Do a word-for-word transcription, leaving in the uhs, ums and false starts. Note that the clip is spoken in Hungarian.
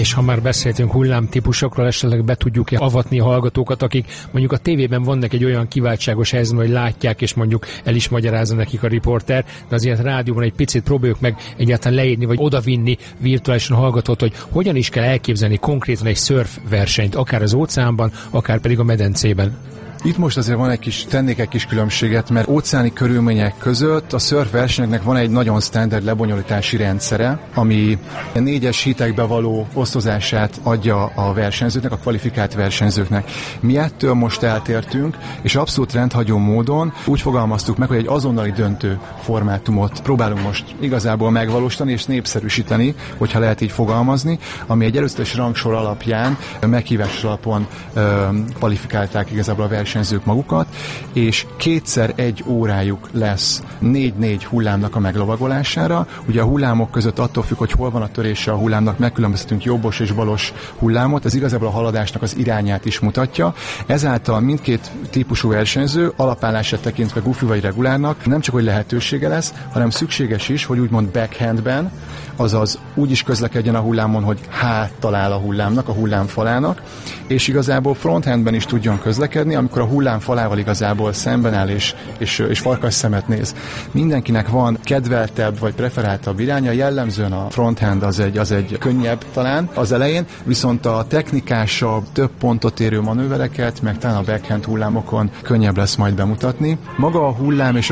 És ha már beszéltünk hullámtípusokról, esetleg be tudjuk-e avatni a hallgatókat, akik mondjuk a tévében vannak egy olyan kiváltságos helyzetben, hogy látják, és mondjuk el is magyarázza nekik a riporter, de azért rádióban egy picit próbáljuk meg egyáltalán leírni, vagy odavinni virtuálisan a hallgatót, hogy hogyan is kell elképzelni konkrétan egy surf versenyt, akár az óceánban, akár pedig a medencében. Itt most azért van egy kis, tennék egy kis különbséget, mert óceáni körülmények között a surf versenyeknek van egy nagyon standard lebonyolítási rendszere, ami a négyes hitekbe való osztozását adja a versenyzőknek, a kvalifikált versenyzőknek. Mi ettől most eltértünk, és abszolút rendhagyó módon úgy fogalmaztuk meg, hogy egy azonnali döntő formátumot próbálunk most igazából megvalósítani és népszerűsíteni, hogyha lehet így fogalmazni, ami egy előzetes rangsor alapján, meghívás alapon ö, kvalifikálták igazából a versenyzők magukat, és kétszer egy órájuk lesz négy-négy hullámnak a meglovagolására. Ugye a hullámok között attól függ, hogy hol van a törése a hullámnak, megkülönböztetünk jobbos és balos hullámot, ez igazából a haladásnak az irányát is mutatja. Ezáltal mindkét típusú versenyző alapállását tekintve gufi vagy regulárnak nem csak hogy lehetősége lesz, hanem szükséges is, hogy úgymond backhandben, azaz úgy is közlekedjen a hullámon, hogy háttal áll a hullámnak, a hullám falának, és igazából fronthandben is tudjon közlekedni, amikor a hullám falával igazából szemben áll és, és, és farkas szemet néz. Mindenkinek van kedveltebb vagy preferáltabb iránya, jellemzően a fronthand az egy, az egy könnyebb talán az elején, viszont a technikásabb, több pontot érő manővereket, meg talán a backhand hullámokon könnyebb lesz majd bemutatni. Maga a hullám és